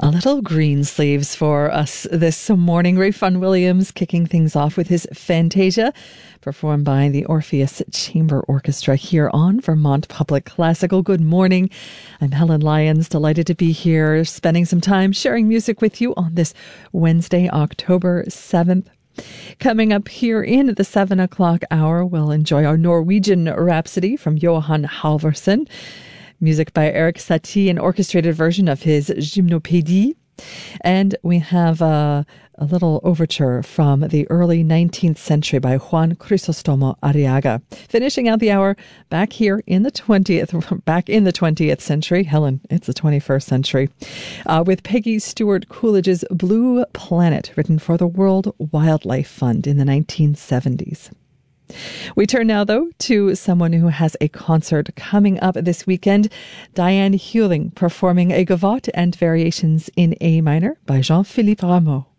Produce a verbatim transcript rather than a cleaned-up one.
little green sleeves for us this morning. Rayfun Williams kicking things off with his Fantasia, performed by the Orpheus Chamber Orchestra here on Vermont Public Classical. Good morning. I'm Helen Lyons, delighted to be here, spending some time sharing music with you on this Wednesday, October seventh. Coming up here in the seven o'clock hour, we'll enjoy our Norwegian Rhapsody from Johan Halvorsen. Music by Erik Satie, an orchestrated version of his Gymnopédie. And we have a, a little overture from the early nineteenth century by Juan Crisostomo Arriaga. Finishing out the hour back here in the twentieth, back in the twentieth century. Helen, it's the twenty-first century. Uh, with Peggy Stewart Coolidge's Blue Planet, written for the World Wildlife Fund in the nineteen seventies. We turn now, though, to someone who has a concert coming up this weekend. Diane Hewling performing a gavotte and variations in A minor by Jean-Philippe Rameau.